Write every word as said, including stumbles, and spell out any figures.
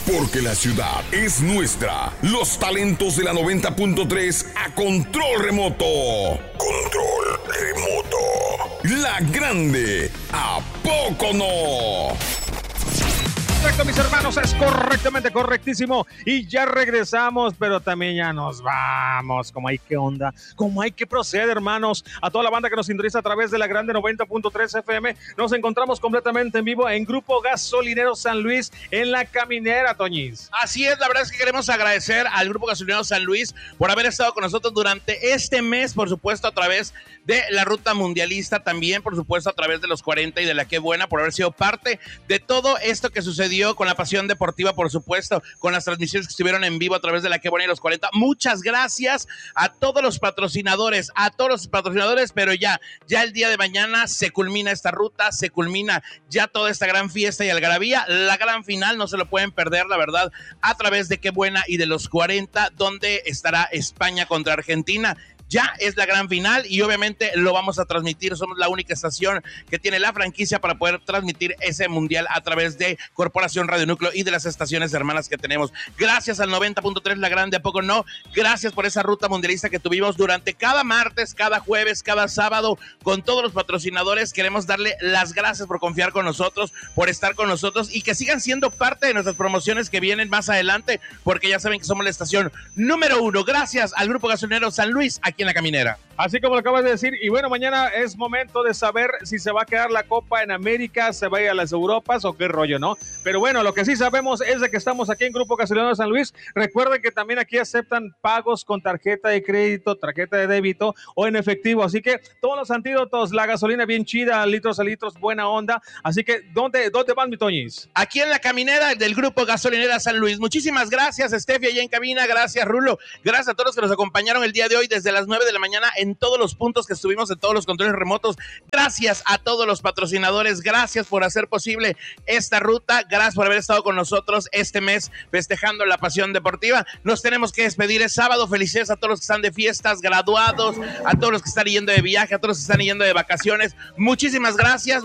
Porque la ciudad es nuestra. Los talentos de la noventa punto tres a control remoto. Control remoto. La grande, ¿a poco no? Correcto, mis hermanos, es correctamente correctísimo. Y ya regresamos, pero también ya nos vamos. Como hay que onda, como hay que proceder, hermanos. A toda la banda que nos sintoniza a través de la grande noventa punto tres F M, nos encontramos completamente en vivo en Grupo Gasolinero San Luis, en La Caminera, Toñis. Así es, la verdad es que queremos agradecer al Grupo Gasolinero San Luis por haber estado con nosotros durante este mes, por supuesto, a través de la Ruta Mundialista, también, por supuesto, a través de los cuarenta y de la Qué Buena, por haber sido parte de todo esto que sucedió con la Pasión Deportiva, por supuesto, con las transmisiones que estuvieron en vivo a través de la Qué Buena y los cuarenta. Muchas gracias a todos los patrocinadores, a todos los patrocinadores, pero ya, ya el día de mañana se culmina esta ruta, se culmina ya toda esta gran fiesta y algarabía. La gran final no se lo pueden perder, la verdad, a través de Qué Buena y de los cuarenta, donde estará España contra Argentina. Ya es la gran final y obviamente lo vamos a transmitir. Somos la única estación que tiene la franquicia para poder transmitir ese mundial a través de Corporación Radio Núcleo y de las estaciones hermanas que tenemos. Gracias al noventa punto tres La Grande, ¿a poco no? Gracias por esa ruta mundialista que tuvimos durante cada martes, cada jueves, cada sábado con todos los patrocinadores. Queremos darle las gracias por confiar con nosotros, por estar con nosotros y que sigan siendo parte de nuestras promociones que vienen más adelante, porque ya saben que somos la estación número uno. Gracias al Grupo Gasolinero San Luis, aquí en La Caminera. Así como lo acabas de decir, y bueno, mañana es momento de saber si se va a quedar la Copa en América, se va a ir a las Europas o qué rollo, ¿no? Pero bueno, lo que sí sabemos es de que estamos aquí en Grupo Gasolinero San Luis. Recuerden que también aquí aceptan pagos con tarjeta de crédito, tarjeta de débito o en efectivo, así que todos los antídotos, la gasolina bien chida, litros a litros, buena onda, así que ¿dónde, dónde van, mi Toñis? Aquí en La Caminera del Grupo Gasolinera San Luis. Muchísimas gracias, Steffi, allá en cabina, gracias, Rulo, gracias a todos los que nos acompañaron el día de hoy desde las nueve de la mañana en todos los puntos que estuvimos, en todos los controles remotos. Gracias a todos los patrocinadores, gracias por hacer posible esta ruta, gracias por haber estado con nosotros este mes festejando la Pasión Deportiva. Nos tenemos que despedir, es sábado. Felicidades a todos los que están de fiestas, graduados, a todos los que están yendo de viaje, a todos los que están yendo de vacaciones. Muchísimas gracias.